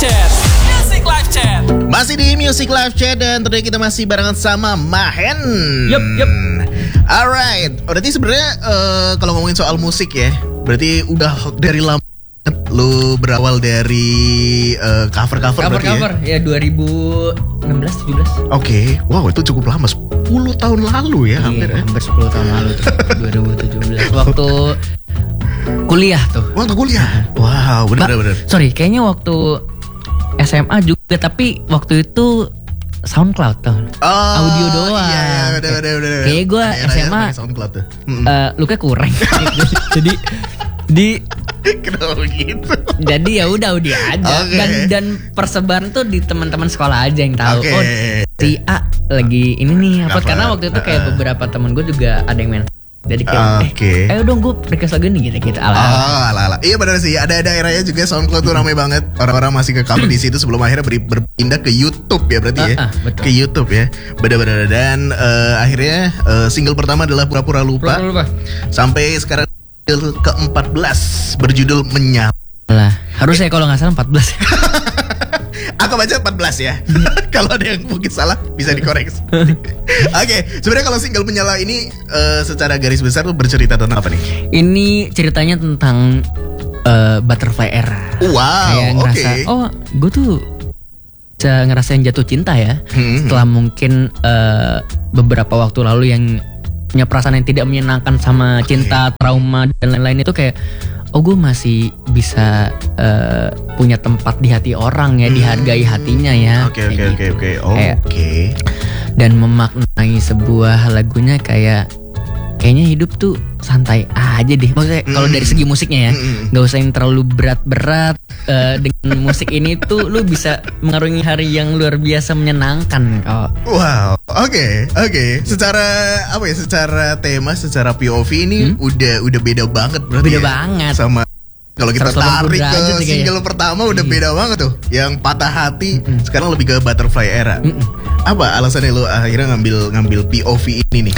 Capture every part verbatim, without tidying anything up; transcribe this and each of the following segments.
Chat. Music Live Chat. Masih di Music Live Chat dan tentunya kita masih barengan sama Mahen. Yup, yup. Alright, berarti sebenarnya uh, kalau ngomongin soal musik ya, berarti udah dari lama lu berawal dari uh, cover-cover berarti Cover-cover ya, dua ribu enam belas tujuh belas. Oke, okay. Wow itu cukup lama, sepuluh tahun lalu ya, Iya, hampir ya. hampir sepuluh tahun lalu tuh, dua ribu tujuh belas. Waktu kuliah tuh. Waktu kuliah. Wow, benar-benar. Sorry, kayaknya waktu S M A juga, tapi waktu itu SoundCloud tuh. Oh, audio doang. Iya, iya, bener, bener, bener. Kayaknya gue S M A SoundCloud tuh. Hmm. uh, luka kurang. Jadi di Kenapa gitu? jadi ya udah udah aja. Okay. Dan dan persebaran tuh di teman-teman sekolah aja yang tahu. Okay. Oh, si A lagi ini nih apa, Cover. karena waktu itu kayak Uh-uh. beberapa teman gue juga ada yang main. Jadi kayak Okay. eh ayo dong gue request lagu nih gitu-gitu ala. Oh, ala ala. Iya benar sih. Ada daerahnya juga SoundCloud tuh ramai banget. Orang-orang masih ke cover di situ sebelum akhirnya ber- berpindah ke YouTube ya berarti ya. Uh-uh, betul. Ke YouTube ya. Benar-benar dan uh, akhirnya uh, single pertama adalah Pura-pura Lupa. Lupa. Sampai sekarang ke empat belas berjudul Menyapa. Lah, harusnya kalau nggak salah empat belas. Aku baca empat belas ya. Kalau ada yang mungkin salah bisa dikoreksi. Oke, okay, sebenarnya kalau single Menyala ini uh, secara garis besar tuh bercerita tentang apa nih? Ini ceritanya tentang uh, butterfly era. Wow, Kayak oke. ngerasa, oh gue tuh bisa ngerasain jatuh cinta ya. Hmm. Setelah mungkin uh, beberapa waktu lalu yang punya perasaan yang tidak menyenangkan sama Okay. cinta, trauma dan lain-lain itu kayak, oh gue masih bisa uh, punya tempat di hati orang ya, Hmm. dihargai hatinya ya. Oke Kayak oke oke gitu. oke. Kayak- Oke. Dan memaknai sebuah lagunya kayak kayaknya hidup tuh santai aja deh. Maksudnya kalau Hmm. dari segi musiknya ya, Hmm. nggak usah yang terlalu berat-berat. Eh, dengan musik ini tuh lu bisa mengarungi hari yang luar biasa menyenangkan kok. Wow, oke, oke. Secara apa ya? Secara tema, secara P O V ini Hmm? udah udah beda banget berarti. Beda ya? banget. Sama kalau kita seratus delapan puluh tarik ke derajat nih kayaknya. single pertama udah Iya. beda banget tuh. Yang Patah Hati Mm-mm. sekarang lebih ke Butterfly Era. Mm-mm. Apa alasannya lu akhirnya ngambil ngambil P O V ini nih?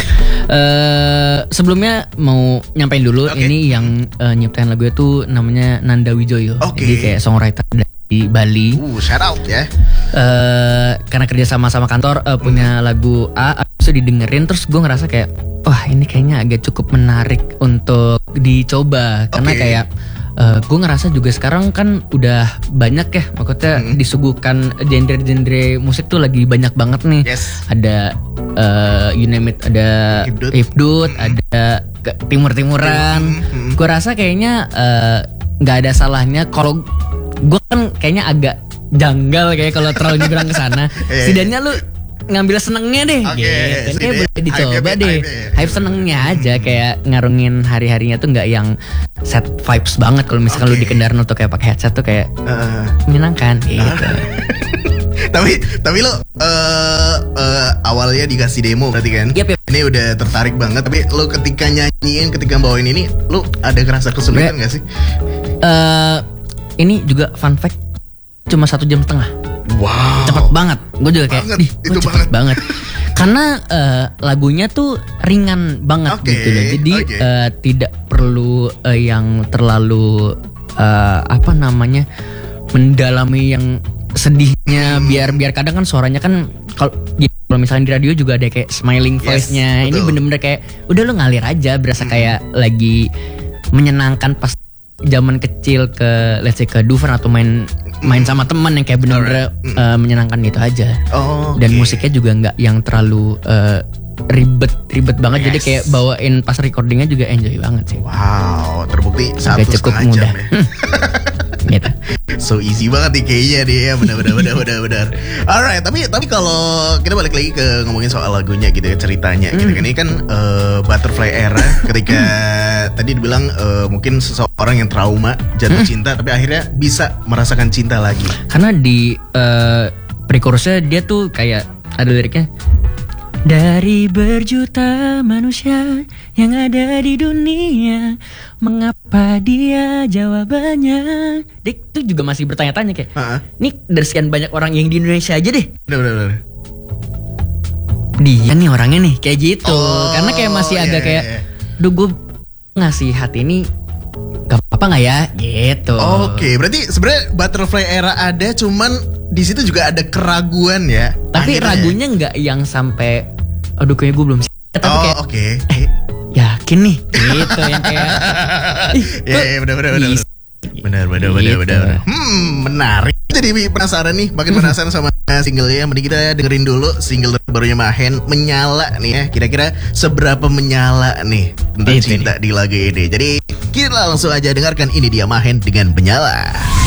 Eh, sebelumnya mau nyampein dulu, Oke. ini yang eh, nyiptain lagu itu namanya Nanda Wijoyo. Oke. Jadi kayak songwriter dari Bali. Uh, shout out ya. Eh, karena kerja sama sama kantor eh, punya Hmm. lagu A, abis itu didengerin terus gue ngerasa kayak wah ini kayaknya agak cukup menarik untuk dicoba karena Oke. kayak eh, gue ngerasa juga sekarang kan udah banyak ya, maksudnya Hmm. disuguhkan genre-genre musik tuh lagi banyak banget nih. Yes. Ada eh, you name it, ada Hipdut. hipdut, Hmm. ada ke- timur-timuran. Hmm, hmm. Gue rasa kayaknya eh, nggak ada salahnya kalau gue kan kayaknya agak janggal kayak kalau terlalu nyebrang ke sana. Iya. Setidaknya lu ngambil senengnya deh, Oke, gitu. Kan kayak setidaknya boleh dicoba hype-nya, deh. hype-nya. Hype senengnya aja, kayak ngarungin hari-harinya tuh nggak yang set vibes banget. Kalau misalkan lu Oke. di kendaraan atau kayak pakai headset tuh kayak Uh, menyenangkan gitu. tapi tapi lo uh, uh, awalnya dikasih demo berarti kan? Yap, yap. Ini udah tertarik banget. Tapi lo ketika nyanyiin, ketika bawain ini, lo ada ngerasa kesulitan Gue- gak sih? Eh, ini juga fun fact, cuma satu jam setengah. Wow. Cepet banget. Gue juga kayak, Banget, "Ih, kok itu cepet banget." banget. Karena eh, lagunya tuh ringan banget Oke, gitu loh. Jadi oke. eh, tidak perlu eh, yang terlalu eh, apa namanya mendalami yang sedihnya. Hmm. Biar biar kadang kan suaranya kan kalau ya, kalau misalnya di radio juga ada kayak smiling Yes, voice-nya. Ini betul. bener-bener kayak udah lu ngalir aja, berasa kayak lagi menyenangkan pas zaman kecil ke let's say ke Dufan atau main main sama teman yang kayak bener-bener Alright. Mm. eh, menyenangkan gitu aja. Oh, Dan oke. musiknya juga nggak yang terlalu eh, ribet ribet banget. Jadi Yes. kayak bawain pas recordingnya juga enjoy banget sih. Wow, terbukti Agak satu cukup setengah mudah. jam ya. Gitu. So easy banget nih kayaknya dia ya, benar benar benar benar benar. Alright, tapi tapi kalau kita balik lagi ke ngomongin soal lagunya gitu ya, ceritanya gitu kan. Ini kan eh, Butterfly Era ketika tadi dibilang eh, mungkin seseorang yang trauma, jatuh cinta tapi akhirnya bisa merasakan cinta lagi. Karena di uh, pre-chorusnya dia tuh kayak ada liriknya, dari berjuta manusia yang ada di dunia, mengapa dia jawabannya? Dik tuh juga masih bertanya-tanya kayak, Heeh. ini dari sekian banyak orang yang di Indonesia aja deh, Benar benar benar. dia nih orangnya nih kayak gitu. Oh, Karena kayak masih iya, agak iya, kayak, iya. duh gue ngasih hati ini gak apa-apa nggak ya gitu. Oke, berarti sebenarnya Butterfly Era ada, cuman di situ juga ada keraguan ya. Tapi akhirnya. ragunya nggak yang sampai aduh kayaknya gue belum siap. Tapi Oh kayak oke. eh, yakin nih gitu yang kayak ih, Ya, ya benar benar benar. bisa. Benar benar benar Gitu. benar. Hmm, menarik. Jadi penasaran nih, makin penasaran sama singlenya. Mending kita dengerin dulu single terbarunya Mahen, Menyala nih ya. Kira-kira seberapa menyala nih tentang Itu cinta di lagu ini. Jadi kita langsung aja dengarkan, ini dia Mahen dengan Menyala.